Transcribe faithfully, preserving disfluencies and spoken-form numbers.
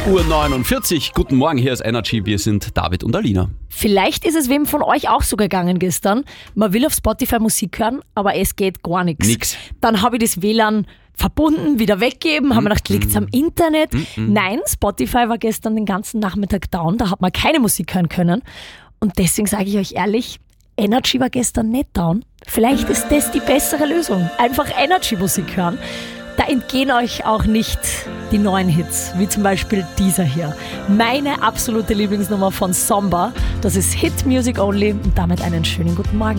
acht Uhr neunundvierzig. Guten Morgen, hier ist Energy. Wir sind David und Alina. Vielleicht ist es wem von euch auch so gegangen gestern. Man will auf Spotify Musik hören, aber es geht gar nichts. Nix. Dann habe ich das W L A N verbunden, wieder weggeben, mm, haben wir gedacht, liegt es am Internet? Mm, mm. Nein, Spotify war gestern den ganzen Nachmittag down, da hat man keine Musik hören können. Und deswegen sage ich euch ehrlich, Energy war gestern nicht down. Vielleicht ist das die bessere Lösung. Einfach Energy-Musik hören. Da entgehen euch auch nicht die neuen Hits, wie zum Beispiel dieser hier. Meine absolute Lieblingsnummer von Somba. Das ist Hit Music Only und damit einen schönen guten Morgen.